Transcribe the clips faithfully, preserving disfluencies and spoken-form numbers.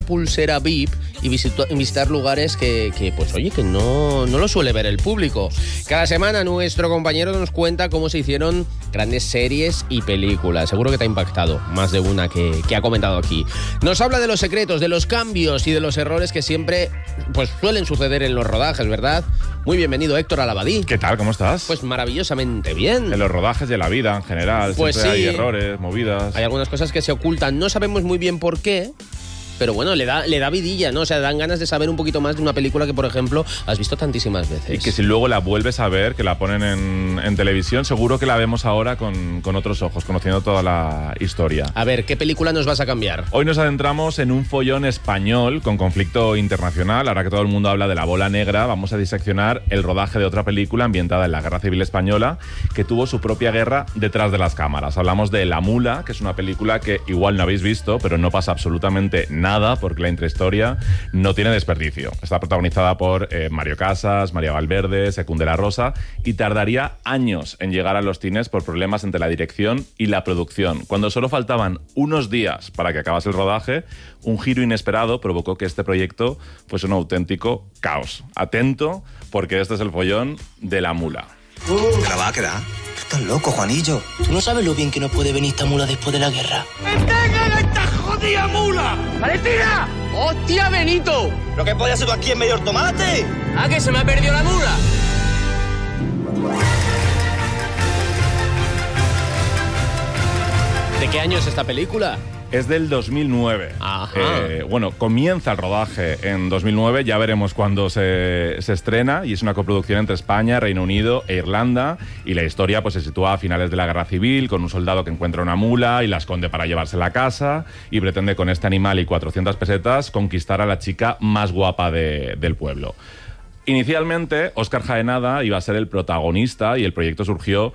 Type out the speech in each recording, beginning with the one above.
pulsera V I P y visitar, visitar lugares que, que, pues oye, que no, no lo suele ver el público. Cada semana nuestro compañero nos cuenta cómo se hicieron grandes series y películas. Seguro que te ha impactado más de una que, que ha comentado aquí. Nos habla de los secretos, de los cambios y de los errores que siempre pues suelen suceder en los rodajes, ¿verdad? Muy bienvenido, Héctor Alabadí. ¿Qué tal? ¿Cómo estás? Pues maravillosamente bien. En los rodajes de la vida, en general, pues siempre sí. hay errores, movidas. Hay algunas cosas que se ocultan, no sabemos muy bien por qué, pero bueno, le da, le da vidilla, ¿no? O sea, dan ganas de saber un poquito más de una película que, por ejemplo, has visto tantísimas veces. Y que si luego la vuelves a ver, que la ponen en, en televisión, seguro que la vemos ahora con, con otros ojos, conociendo toda la historia. A ver, ¿qué película nos vas a cambiar? Hoy nos adentramos en un follón español con conflicto internacional. Ahora que todo el mundo habla de la bola negra, vamos a diseccionar el rodaje de otra película ambientada en la Guerra Civil Española, que tuvo su propia guerra detrás de las cámaras. Hablamos de La Mula, que es una película que igual no habéis visto, pero no pasa absolutamente nada. Nada, porque la intrahistoria no tiene desperdicio. Está protagonizada por eh, Mario Casas, María Valverde, Secund de la Rosa, y tardaría años en llegar a los cines por problemas entre la dirección y la producción. Cuando solo faltaban unos días para que acabase el rodaje, un giro inesperado provocó que este proyecto fuese un auténtico caos. Atento, porque este es el follón de La Mula. Uh, ¿Te la va a quedar? Tú estás loco, Juanillo. ¿Tú no sabes lo bien que nos puede venir esta mula después de la guerra? ¡Detengan a esta jodida mula! ¡Valentina! ¡Hostia, Benito! ¿Pero qué podía hacer tú aquí en medio del tomate? ¿Ah, que se me ha perdido la mula? ¿De qué año es esta película? Es del dos mil nueve. Ajá. Eh, bueno, comienza el rodaje en dos mil nueve, ya veremos cuándo se, se estrena, y es una coproducción entre España, Reino Unido e Irlanda, y la historia pues se sitúa a finales de la Guerra Civil, con un soldado que encuentra una mula y la esconde para llevársela a casa, y pretende con este animal y cuatrocientas pesetas conquistar a la chica más guapa de, del pueblo. Inicialmente, Óscar Jaenada iba a ser el protagonista, y el proyecto surgió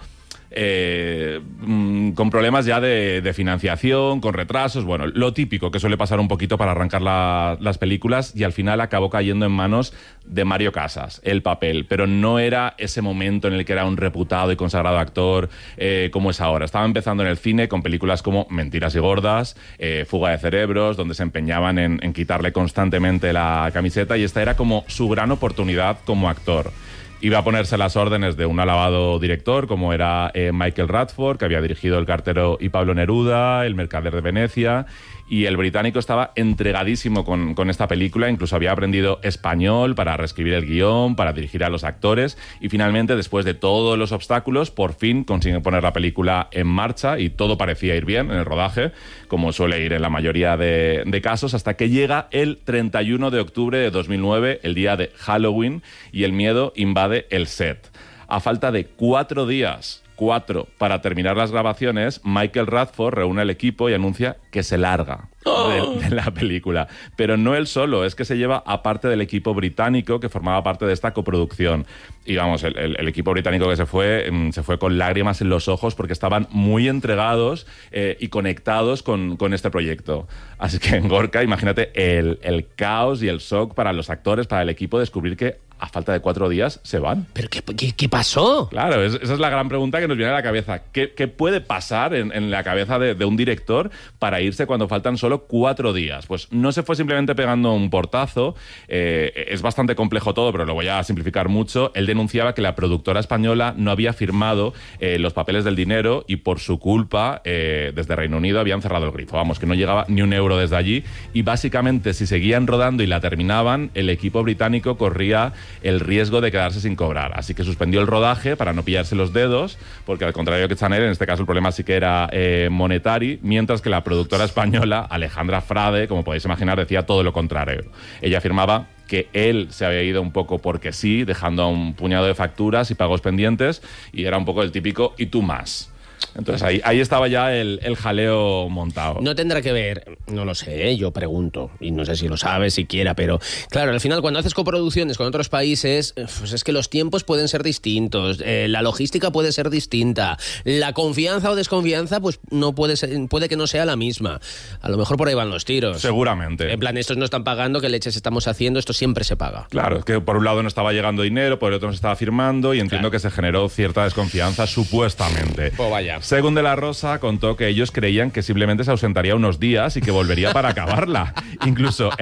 Eh, con problemas ya de, de financiación, con retrasos, bueno, lo típico que suele pasar un poquito para arrancar la, las películas, y al final acabó cayendo en manos de Mario Casas, el papel, pero no era ese momento en el que era un reputado y consagrado actor eh, como es ahora. Estaba empezando en el cine con películas como Mentiras y Gordas, eh, Fuga de Cerebros, donde se empeñaban en, en quitarle constantemente la camiseta, y esta era como su gran oportunidad como actor. Iba a ponerse las órdenes de un alabado director como era eh, Michael Radford, que había dirigido El cartero y Pablo Neruda, El mercader de Venecia, y el británico estaba entregadísimo con, con esta película. Incluso había aprendido español para reescribir el guión, para dirigir a los actores, y finalmente, después de todos los obstáculos, por fin consiguen poner la película en marcha, y todo parecía ir bien en el rodaje, como suele ir en la mayoría de, de casos, hasta que llega el treinta y uno de octubre de dos mil nueve, el día de Halloween, y el miedo invade el set. A falta de cuatro días, cuatro, para terminar las grabaciones, Michael Radford reúne al equipo y anuncia que se larga de, de la película. Pero no él solo, es que se lleva a parte del equipo británico que formaba parte de esta coproducción. Y vamos, el, el, el equipo británico que se fue, se fue con lágrimas en los ojos, porque estaban muy entregados eh, y conectados con, con este proyecto. Así que en Gorka, imagínate el, el caos y el shock para los actores, para el equipo, descubrir que a falta de cuatro días se van. ¿Pero qué, qué, qué pasó? Claro, es, esa es la gran pregunta que nos viene a la cabeza. ¿Qué, qué puede pasar en, en la cabeza de, de un director para irse cuando faltan solo cuatro días? Pues no se fue simplemente pegando un portazo. Eh, es bastante complejo todo, pero lo voy a simplificar mucho. Él denunciaba que la productora española no había firmado eh, los papeles del dinero, y por su culpa, eh, desde Reino Unido habían cerrado el grifo. Vamos, que no llegaba ni un euro desde allí, y básicamente, si seguían rodando y la terminaban, el equipo británico corría el riesgo de quedarse sin cobrar. Así que suspendió el rodaje para no pillarse los dedos, porque al contrario que Chanel, en este caso el problema sí que era eh, monetario, mientras que la productora española, Alejandra Frade, como podéis imaginar, decía todo lo contrario. Ella afirmaba que él se había ido un poco porque sí, dejando a un puñado de facturas y pagos pendientes, y era un poco el típico «y tú más». Entonces ahí, ahí estaba ya el, el jaleo montado. No tendrá que ver, no lo sé, ¿eh? Yo pregunto, y no sé si lo sabe siquiera, pero claro, al final cuando haces coproducciones con otros países, pues es que los tiempos pueden ser distintos, eh, la logística puede ser distinta, la confianza o desconfianza pues no puede ser, puede que no sea la misma. A lo mejor por ahí van los tiros. Seguramente. En plan, estos no están pagando, ¿qué leches estamos haciendo? Esto siempre se paga. Claro, es que por un lado no estaba llegando dinero, por el otro no se estaba firmando, y entiendo claro. que se generó cierta desconfianza, supuestamente. Pues vaya. Secund de la Rosa contó que ellos creían que simplemente se ausentaría unos días y que volvería para acabarla. Incluso